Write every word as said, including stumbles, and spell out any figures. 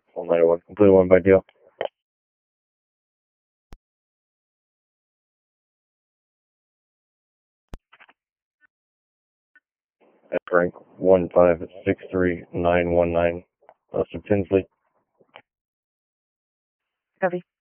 one ninety-one, complete one by deal. At rank one five six three nine one nine, Mister Tinsley. Copy.